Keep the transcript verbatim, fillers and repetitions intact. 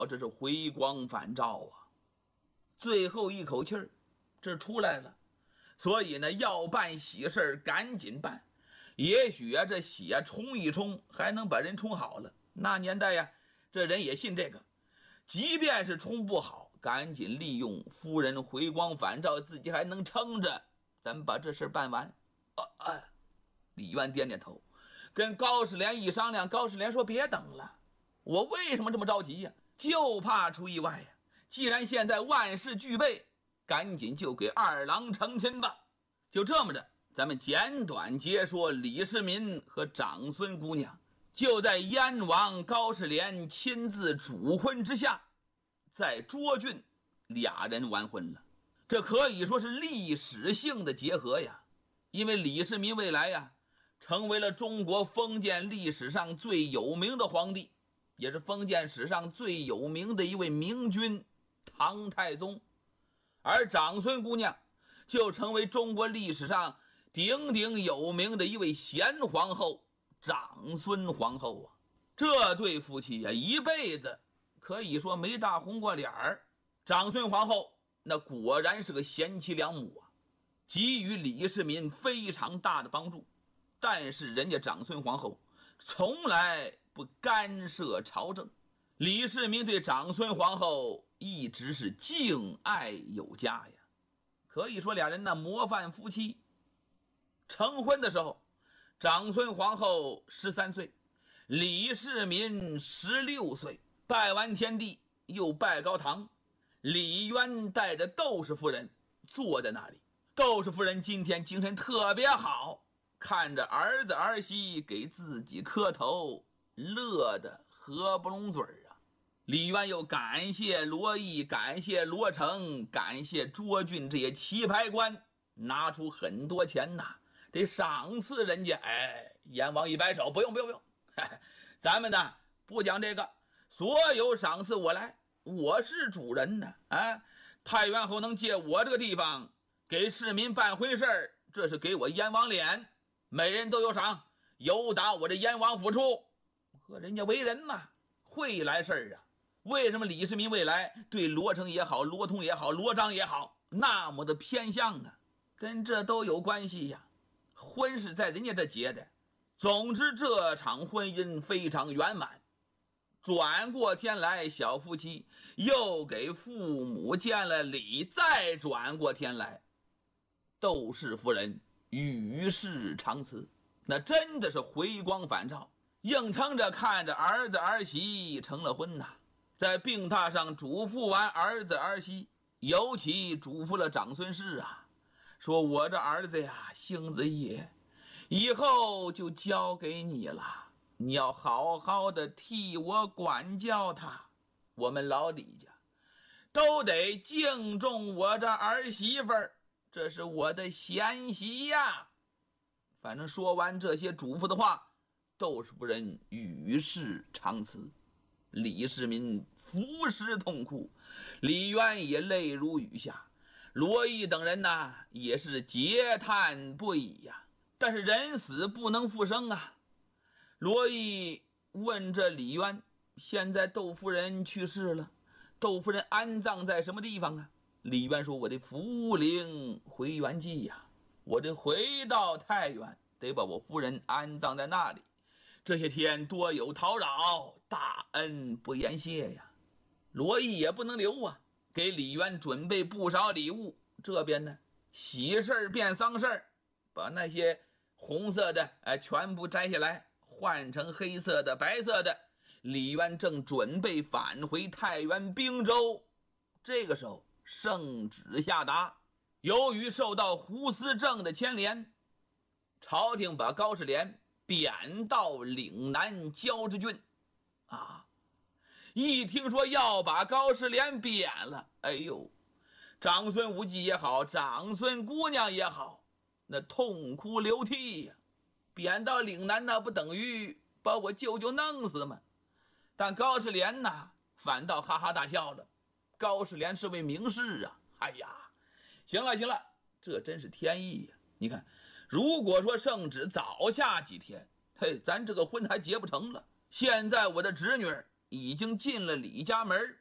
哦，这是回光返照啊，最后一口气儿这出来了。所以呢，要办喜事赶紧办，也许啊这血冲一冲还能把人冲好了。那年代呀，这人也信这个，即便是冲不好，赶紧利用夫人回光返照，自己还能撑着，咱把这事办完。啊啊！李渊点点头，跟高士廉一商量，高士廉说别等了，我为什么这么着急呀？就怕出意外呀。既然现在万事俱备，赶紧就给二郎成亲吧。就这么着，咱们简短截说李世民和长孙姑娘就在燕王高士廉亲自主婚之下，在涿郡俩人完婚了。这可以说是历史性的结合呀，因为李世民未来呀成为了中国封建历史上最有名的皇帝，也是封建史上最有名的一位明君唐太宗，而长孙姑娘就成为中国历史上鼎鼎有名的一位贤皇后长孙皇后啊。这对夫妻啊，一辈子可以说没大红过脸儿。长孙皇后那果然是个贤妻良母啊，给予李世民非常大的帮助。但是人家长孙皇后从来不干涉朝政，李世民对长孙皇后一直是敬爱有加呀，可以说俩人那模范夫妻。成婚的时候，长孙皇后十三岁，李世民十六岁。拜完天地又拜高堂，李渊带着窦氏夫人坐在那里。窦氏夫人今天精神特别好，看着儿子儿媳给自己磕头，乐得合不拢嘴啊。李渊又感谢罗毅，感谢罗成，感谢涿郡这些棋牌官，拿出很多钱呐，得赏赐人家。哎，燕王一摆手，不用不用不用，咱们呢不讲这个，所有赏赐我来，我是主人呢。啊，太原侯能借我这个地方给市民办婚事，这是给我燕王脸，每人都有赏，有打我这燕王府出。和人家为人嘛，会来事儿啊。为什么李世民未来对罗成也好，罗通也好，罗章也好那么的偏向呢？跟这都有关系呀。婚是在人家这结的，总之这场婚姻非常圆满。转过天来，小夫妻又给父母见了礼，再转过天来，窦氏夫人与世长辞，那真的是回光返照，硬撑着看着儿子儿媳成了婚呐。在病榻上嘱咐完儿子儿媳，尤其嘱咐了长孙氏啊，说我这儿子呀，星子爷以后就交给你了，你要好好的替我管教他，我们老李家都得敬重我这儿媳妇儿，这是我的贤媳呀。反正说完这些嘱咐的话，窦氏夫人与世长辞。李世民伏尸痛哭，李渊也泪如雨下，罗毅等人呐也是嗟叹不已呀。但是人死不能复生啊。罗毅问这李渊，现在窦夫人去世了，窦夫人安葬在什么地方啊？李渊说，我得扶灵回原计呀，我得回到太原，得把我夫人安葬在那里。这些天多有叨扰，大恩不言谢呀。罗毅也不能留啊，给李渊准备不少礼物。这边呢，喜事变丧事，把那些红色的哎全部摘下来，换成黑色的、白色的。李渊正准备返回太原滨州，这个时候圣旨下达，由于受到胡思正的牵连，朝廷把高士廉贬到岭南交趾郡啊！一听说要把高士廉贬了，哎呦，长孙无忌也好，长孙姑娘也好，那痛哭流涕呀！贬到岭南那不等于把我舅舅弄死吗？但高士廉呢，反倒哈哈大笑了。高士廉是位名士啊！哎呀，行了行了，这真是天意呀！你看，如果说圣旨早下几天，嘿，咱这个婚还结不成了。现在我的侄女已经进了李家门，